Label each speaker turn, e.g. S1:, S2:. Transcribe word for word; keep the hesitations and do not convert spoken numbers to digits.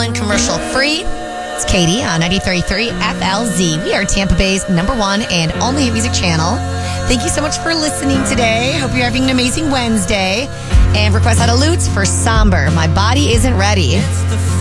S1: and commercial free. It's Katie on ninety-three point three F L Z. We are Tampa Bay's number one and only hit music channel. Thank you so much for listening today. Hope you're having an amazing Wednesday. And request out of Lutz for Somber. My body isn't ready.